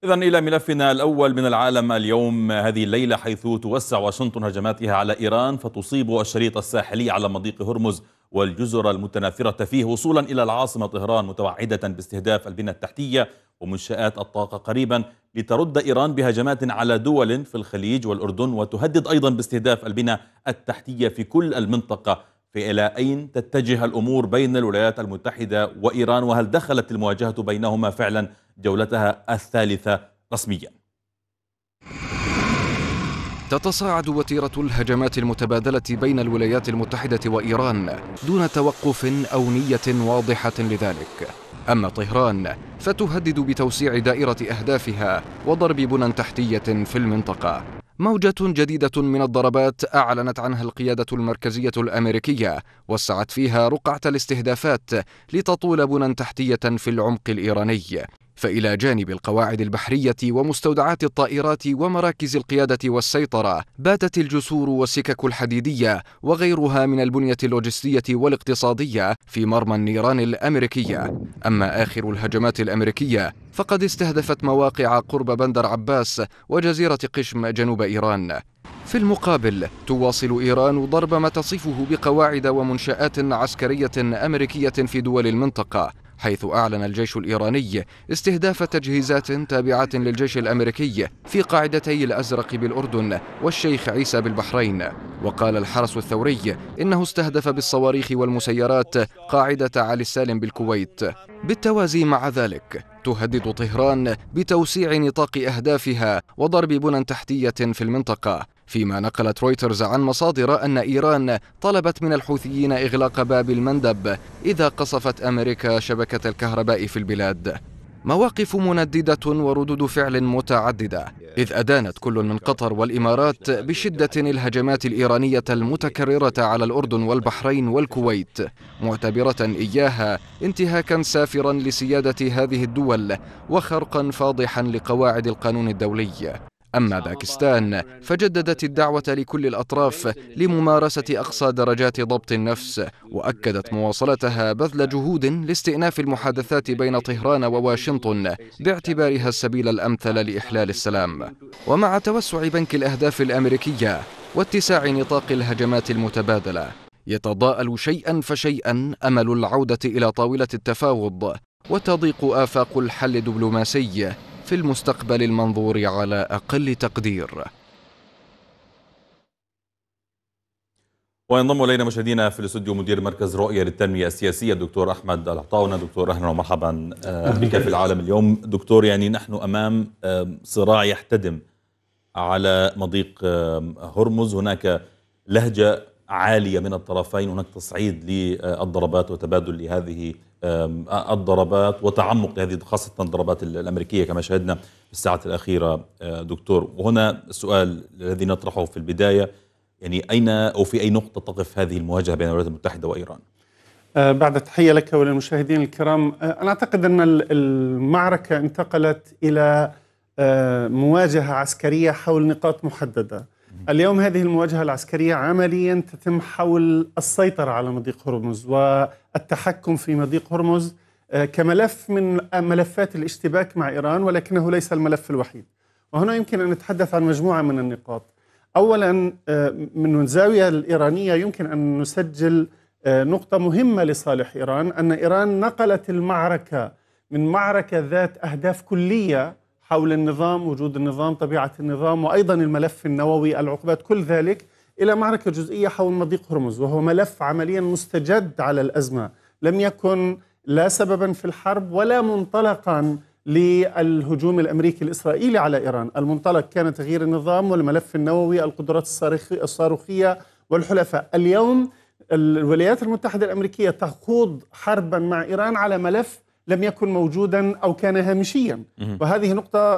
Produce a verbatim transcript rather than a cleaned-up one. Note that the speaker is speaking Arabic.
إذن إلى ملفنا الأول من العالم اليوم هذه الليلة، حيث توسع واشنطن هجماتها على إيران فتصيب الشريط الساحلي على مضيق هرمز والجزر المتناثرة فيه وصولا إلى العاصمة طهران، متوعدة باستهداف البنى التحتية ومنشآت الطاقة قريبا، لترد إيران بهجمات على دول في الخليج والأردن، وتهدد أيضا باستهداف البنى التحتية في كل المنطقة. فإلى أين تتجه الأمور بين الولايات المتحدة وإيران؟ وهل دخلت المواجهة بينهما فعلا جولتها الثالثة رسميا؟ تتصاعد وتيرة الهجمات المتبادلة بين الولايات المتحدة وإيران دون توقف أو نية واضحة لذلك. أما طهران فتهدد بتوسيع دائرة أهدافها وضرب بنى تحتية في المنطقة. موجة جديدة من الضربات أعلنت عنها القيادة المركزية الأمريكية وسعت فيها رقعة الاستهدافات لتطول بنى تحتية في العمق الإيراني. فإلى جانب القواعد البحرية ومستودعات الطائرات ومراكز القيادة والسيطرة، باتت الجسور والسكك الحديدية وغيرها من البنية اللوجستية والاقتصادية في مرمى النيران الأمريكية. أما آخر الهجمات الأمريكية فقد استهدفت مواقع قرب بندر عباس وجزيرة قشم جنوب إيران. في المقابل تواصل إيران ضرب ما تصفه بقواعد ومنشآت عسكرية أمريكية في دول المنطقة، حيث أعلن الجيش الإيراني استهداف تجهيزات تابعة للجيش الأمريكي في قاعدتي الأزرق بالأردن والشيخ عيسى بالبحرين. وقال الحرس الثوري إنه استهدف بالصواريخ والمسيرات قاعدة علي السالم بالكويت. بالتوازي مع ذلك تهدد طهران بتوسيع نطاق أهدافها وضرب بنى تحتية في المنطقة، فيما نقلت رويترز عن مصادر أن إيران طلبت من الحوثيين إغلاق باب المندب إذا قصفت أمريكا شبكة الكهرباء في البلاد. مواقف منددة وردود فعل متعددة، إذ أدانت كل من قطر والإمارات بشدة الهجمات الإيرانية المتكررة على الأردن والبحرين والكويت، معتبرة إياها انتهاكا سافرا لسيادة هذه الدول وخرقا فاضحا لقواعد القانون الدولي. أما باكستان فجددت الدعوة لكل الأطراف لممارسة أقصى درجات ضبط النفس، وأكدت مواصلتها بذل جهود لاستئناف المحادثات بين طهران وواشنطن باعتبارها السبيل الأمثل لإحلال السلام. ومع توسع بنك الأهداف الأمريكية واتساع نطاق الهجمات المتبادلة، يتضاءل شيئا فشيئا أمل العودة إلى طاولة التفاوض وتضيق آفاق الحل الدبلوماسي في المستقبل المنظور على أقل تقدير. وينضم إلينا مشاهدينا في الاستوديو مدير مركز رؤية للتنمية السياسية الدكتور أحمد العطاونة. دكتور أهلا ومرحبا بك في العالم اليوم. دكتور، يعني نحن أمام صراع يحتدم على مضيق هرمز، هناك لهجة عالية من الطرفين، هناك تصعيد للضربات وتبادل لهذه الضربات وتعمق لهذه خاصة الضربات الأمريكية كما شاهدنا في الساعات الأخيرة. دكتور، وهنا السؤال الذي نطرحه في البداية، يعني أين أو في أي نقطة تقف هذه المواجهة بين الولايات المتحدة وإيران؟ أه بعد تحية لك وللمشاهدين الكرام. أه أنا أعتقد أن المعركة انتقلت إلى أه مواجهة عسكرية حول نقاط محددة. اليوم هذه المواجهة العسكرية عمليا تتم حول السيطرة على مضيق هرمز والتحكم في مضيق هرمز أه كملف من ملفات الاشتباك مع إيران، ولكنه ليس الملف الوحيد. وهنا يمكن أن نتحدث عن مجموعة من النقاط. أولا، من الزاوية الإيرانية يمكن أن نسجل نقطة مهمة لصالح إيران، أن إيران نقلت المعركة من معركة ذات أهداف كلية حول النظام، وجود النظام، طبيعة النظام، وأيضا الملف النووي، العقوبات، كل ذلك، إلى معركة جزئية حول مضيق هرمز، وهو ملف عمليا مستجد على الأزمة، لم يكن لا سببا في الحرب ولا منطلقا للهجوم الأمريكي الإسرائيلي على إيران. المنطلق كان تغيير النظام والملف النووي، القدرات الصاروخية والحلفاء. اليوم الولايات المتحدة الأمريكية تخوض حربا مع إيران على ملف لم يكن موجودا أو كان هامشيا، وهذه نقطة